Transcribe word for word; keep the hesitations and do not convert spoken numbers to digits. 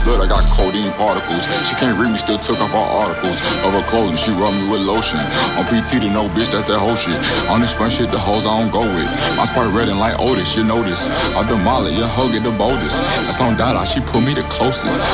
blood, I got codeine particles. She can't read me, still took off all articles of her clothing. She rub me with lotion. On P T to no bitch, that's that whole shit. On this spun shit, the hoes I don't go with. My spark red and like Otis, you know this. I demolish, your hoe get the boldest. That's on Dada, she put me the closest.